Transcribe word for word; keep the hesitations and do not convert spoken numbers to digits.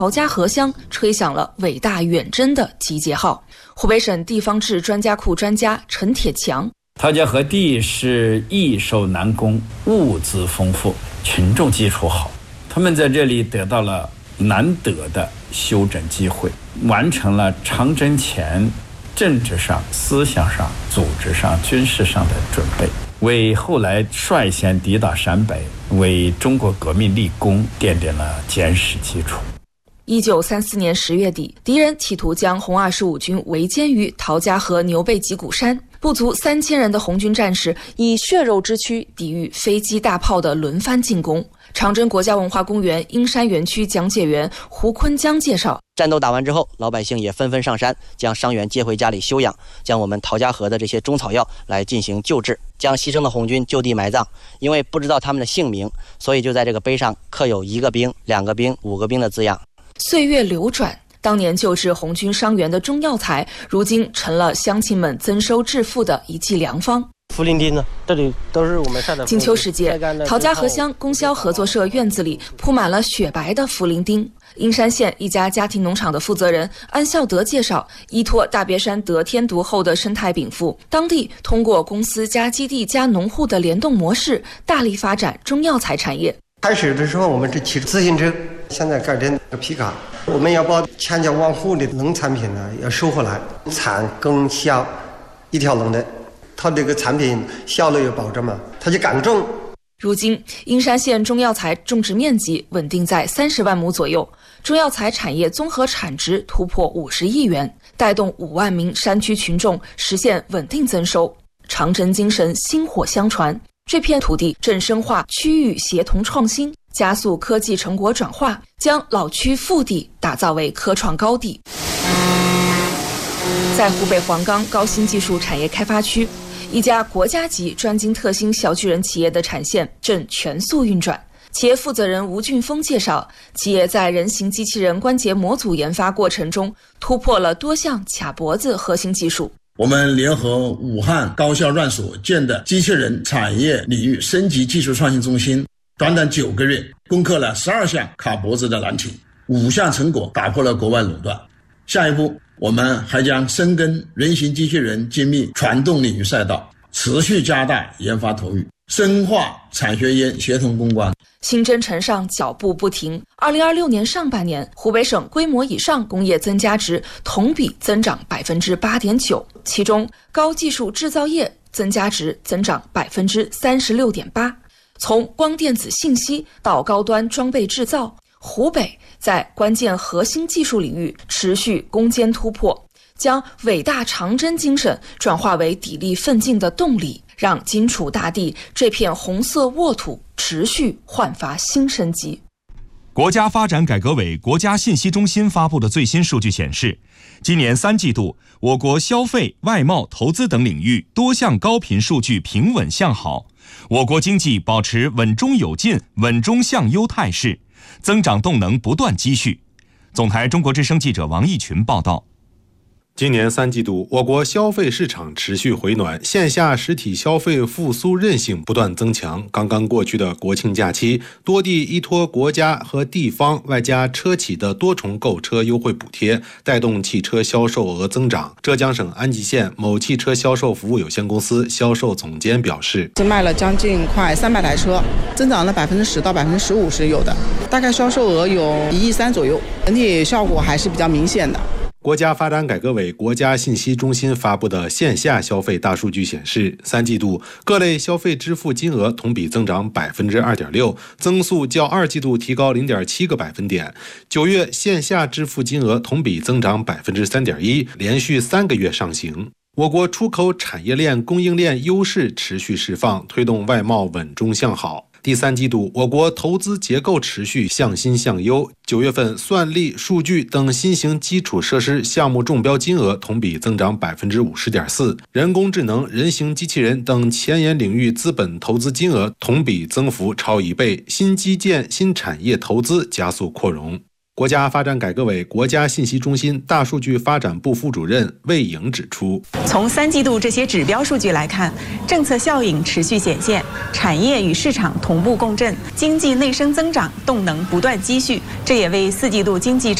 陶家河乡吹响了伟大远征的集结号。湖北省地方志专家库专家陈铁强， 陶家河地是易守难攻，物资丰富，群众基础好，他们在这里得到了难得的休整机会，完成了长征前政治上、思想上、组织上、军事上的准备，为后来率先抵达陕北、为中国革命立功奠定了坚实基础。 一九三四年十月底，敌人企图将红二十五军围歼于陶家河牛背脊骨山，不足三千人的红军战士以血肉之躯抵御飞机大炮的轮番进攻。长征国家文化公园阴山园区讲解员胡坤江介绍， 战斗打完之后，老百姓也纷纷上山，将伤员接回家里休养，将我们陶家河的这些中草药来进行救治，将牺牲的红军就地埋葬。因为不知道他们的姓名，所以就在这个碑上刻有一个兵、两个兵、五个兵的字样。 岁月流转，当年救治红军伤员的中药材，如今成了乡亲们增收致富的一剂良方。 茯苓丁呢，这里都是我们晒的。 金秋时节，陶家河乡供销合作社院子里铺满了雪白的茯苓丁。阴山县一家家庭农场的负责人安孝德介绍，依托大别山得天独厚的生态禀赋，当地通过公司加基地加农户的联动模式，大力发展中药材产业。 开始的时候，我们是骑自行车，现在改成皮卡。我们要把千家万户的农产品呢要收回来，产耕销一条龙的，它这个产品销量有保证嘛，它就敢种。 如今，阴山县中药材种植面积稳定在三十万亩左右，中药材产业综合产值突破五十亿元，带动五万名山区群众实现稳定增收。长征精神薪火相传，这片土地正深化区域协同创新，加速科技成果转化，将老区腹地打造为科创高地。在湖北黄冈高新技术产业开发区，一家国家级专精特新小巨人企业的产线正全速运转。企业负责人吴俊峰介绍，企业在人形机器人关节模组研发过程中，突破了多项卡脖子核心技术。 我们联合武汉高校院所建的机器人产业领域升级技术创新中心，短短九个月攻克了十二项卡脖子的难题，五项成果打破了国外垄断。下一步，我们还将深耕人形机器人精密传动领域赛道，持续加大研发投入，深化产学研协同攻关。 新征程上脚步不停。二零二六年上半年，湖北省规模以上工业增加值同比增长百分之八点九，其中高技术制造业增加值增长百分之三十六点八。从光电子信息到高端装备制造，湖北在关键核心技术领域持续攻坚突破，将伟大长征精神转化为砥砺奋进的动力，让荆楚大地这片红色沃土持续焕发新生机。 国家发展改革委国家信息中心发布的最新数据显示，今年三季度，我国消费、外贸、投资等领域多项高频数据平稳向好，我国经济保持稳中有进、稳中向优态势，增长动能不断积蓄。总台中国之声记者王义群报道。 今年三季度，我国消费市场持续回暖，线下实体消费复苏韧性不断增强。刚刚过去的国庆假期，多地依托国家和地方外加车企的多重购车优惠补贴，带动汽车销售额增长。浙江省安吉县某汽车销售服务有限公司销售总监表示， 是卖了将近快三百台车，增长了百分之十到百分之十五是有的，大概销售额有一亿三左右，整体效果还是比较明显的。 国家发展改革委国家信息中心发布的线下消费大数据显示，三季度各类消费支付金额同比增长百分之二点六，增速较二季度提高零点七个百分点。九月线下支付金额同比增长百分之三点一，连续三个月上行。我国出口产业链供应链优势持续释放，推动外贸稳中向好。第三季度，我国投资结构持续向新向优。九月份，算力、数据等新型基础设施项目中标金额同比增长百分之五十点四，人工智能、人形机器人等前沿领域资本投资金额同比增幅超一倍，新基建、新产业投资加速扩容。 国家发展改革委国家信息中心大数据发展部副主任魏颖指出， 从三季度这些指标数据来看，政策效应持续显现，产业与市场同步共振，经济内生增长动能不断积蓄，这也为四季度经济